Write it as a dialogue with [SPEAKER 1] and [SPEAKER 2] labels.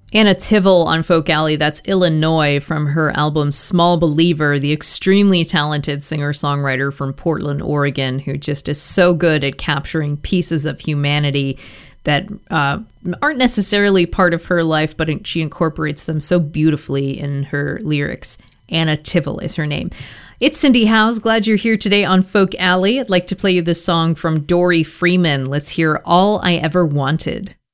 [SPEAKER 1] Anna Tivell on Folk Alley, that's Illinois from her album Small Believer, the extremely talented singer-songwriter from Portland, Oregon, who just is so good at capturing pieces of humanity that aren't necessarily part of her life, but she incorporates them so beautifully in her lyrics. Anna Tivell is her name. It's Cindy Howes. Glad you're here today on Folk Alley. I'd like to play you this song from Dory Freeman. Let's hear All I Ever Wanted.